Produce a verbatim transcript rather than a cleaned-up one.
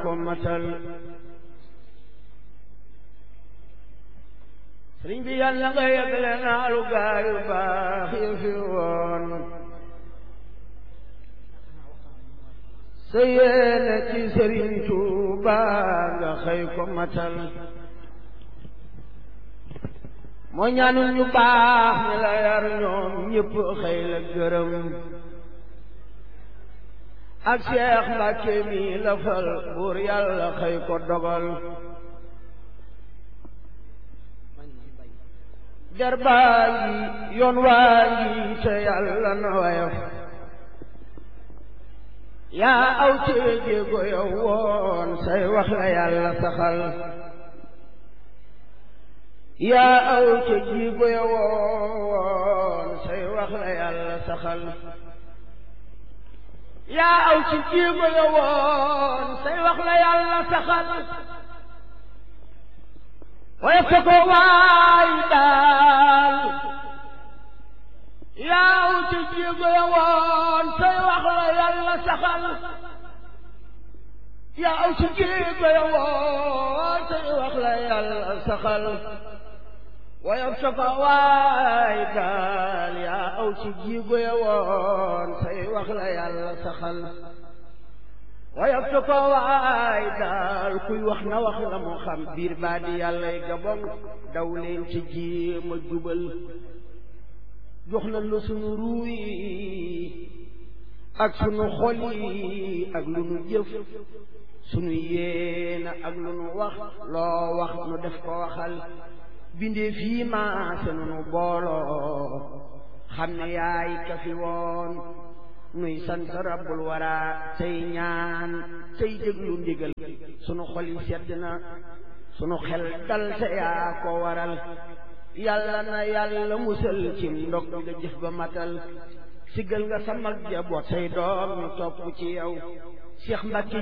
ko matal sëriñ bi yàlla nga yëgle naa lu gaayu baax yi fi woon sa yéene ci sëriñ Tuuba nga xëy ko matal moo ñaanul ñu baax ñi la yar ñoom ñëpp xëy la gërëm ak Seex Mbàkke mi la fal buur yàlla xëy ko dogal der baa ngi yoon waa ngi te yàlla na woyof yaa aw ci jéego yow woon say wax la yàlla saxal yaa aw ci jéego yow woon say wax la yàlla saxal yaa aw ci jéego yow woon say wax la yàlla saxal waaye sa ko waay daal yaa aw ci jéego yow woon say wax la yàlla saxal yaa aw ci jéego yow woon say wax la yàlla saxal waaye sa ko waay daal yaa aw ci jéego yow woon say wax la yàlla saxal waaye su ko waay daal kuy wax na wax la mu xam biir baa di yàllay gabon daw leen ci jéem a jubal jox na lu sunu ruuy ak sunu xol yi ak lu nu jëf sunu yéena ak lu nu wax loo wax nu def ko waxal bindee fii maase nu booloo xam ne yaay ka fi woon nuy sant rabbul wara tey ñaan tey déglu ndigal sunu xol yi sedd na sunu xel dal te yaa ko waral yàlla na yàlla musal ci ndog nga jëf ba matal siggal nga sa mag jaboot say doom ñu topp ci yow Cheikh Mbacke